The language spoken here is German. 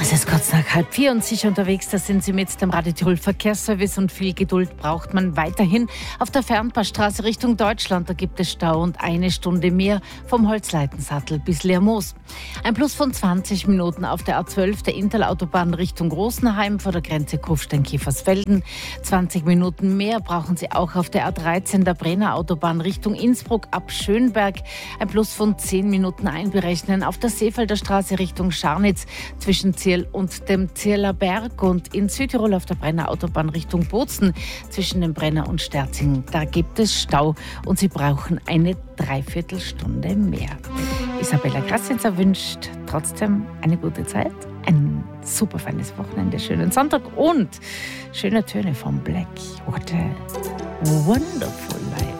Es ist kurz nach 3:30 und sicher unterwegs, da sind Sie mit dem Radio Tirol Verkehrsservice und viel Geduld braucht man weiterhin. Auf der Fernpassstraße Richtung Deutschland, da gibt es Stau und 1 Stunde mehr vom Holzleitensattel bis Lermoos. Ein Plus von 20 Minuten auf der A12 der Interlautobahn Richtung Rosenheim vor der Grenze Kufstein-Kiefersfelden. 20 Minuten mehr brauchen Sie auch auf der A13 der Brenner Autobahn Richtung Innsbruck ab Schönberg. Ein Plus von 10 Minuten einberechnen auf der Seefelder Straße Richtung Scharnitz zwischen Zierl und dem Zierler Berg und in Südtirol auf der Brenner Autobahn Richtung Bozen zwischen dem Brenner und Sterzing. Da gibt es Stau und Sie brauchen eine Dreiviertelstunde mehr. Isabella Grassitzer wünscht trotzdem eine gute Zeit, ein super feines Wochenende, schönen Sonntag und schöne Töne vom Black. What a wonderful life.